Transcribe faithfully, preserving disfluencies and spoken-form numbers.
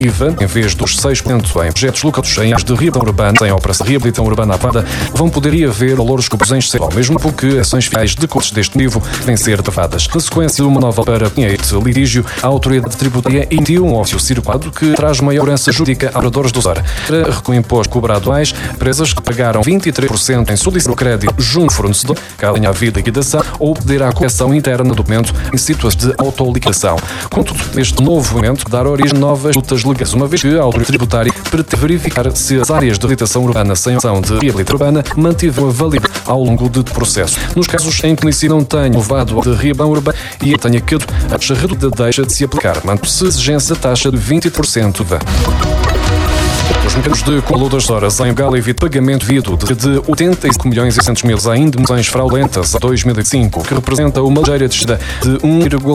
I V A, em vez dos seis por cento em projetos locais em áreas de reabilitação urbana, em operação de reabilitação urbana aprovada, vão poder ir haver valores cobros em excedente, ao mesmo tempo que ações finais de custos deste nível devem ser travadas. Na sequência de uma nova para este litígio, a autoridade tributária emitiu um ofício circulado que traz maior segurança jurídica a operadores do setor. Para recolher imposto cobrado mais, empresas que pagaram vinte e três por cento em solicitar o crédito junto ao fornecedor, caso tenha havido liquidação, ou pedir à correção interna do documento em situações de autoliquidação. Contudo, este novo momento dará origem a novas lutas legais, uma vez que a autoridade tributária pretende verificar se as áreas de reabilitação urbana sem ação de reabilitação urbana mantiveram a validade ao longo do processo. Nos casos em que o município não tenha levado a de reabilitação urbana e tenha quedado, a taxa reduzida deixa de se aplicar, mantendo-se a exigência taxa de vinte por cento da Os mecanismos de acúmulo das horas em Gala evita pagamento devido de oitenta e cinco milhões e seiscentos mil em indemnizações fraudulentas a dois mil e cinco, que representa uma ligeira descida de um vírgula